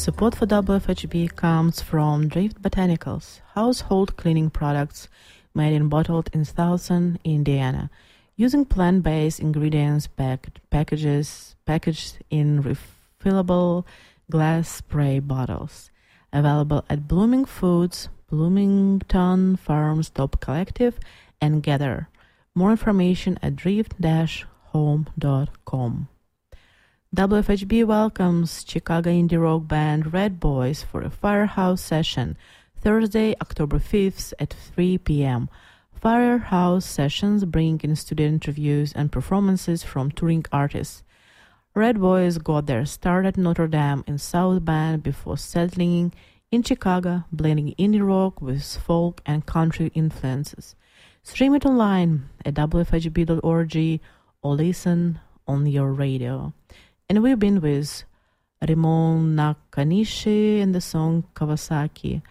Support for WFHB comes from Drift Botanicals, household cleaning products made and bottled in Towson, Indiana, using plant-based ingredients packaged in refillable glass spray bottles. Available at Blooming Foods, Bloomington Farms Top Collective, and Gather. More information at drift-home.com. WFHB welcomes Chicago indie rock band Red Boys for a Firehouse session Thursday, October 5th at 3 p.m. Firehouse sessions bring in studio interviews and performances from touring artists. Red Boys got their start at Notre Dame in South Bend before settling in Chicago, blending indie rock with folk and country influences. Stream it online at wfhb.org or listen on your radio. And we've been with Rimon Nakanishi and the song Kawasaki.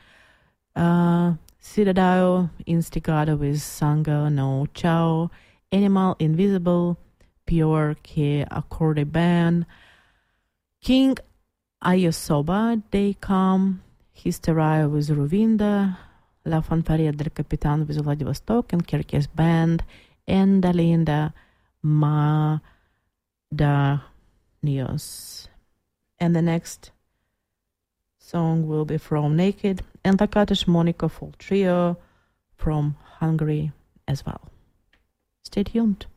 Citadel Instigado with Sangha no Chao. Animal Invisible, Pure Ke Acorde Band. King Ayosoba, They Come. Hysteria with Ruvinda. La Fanfaria del Capitan with Vladivostok and Kirkes Band. And Dalinda Mada Neos. And the next song will be from Naked and Lakatos Monica Full Trio from Hungary as well. Stay tuned.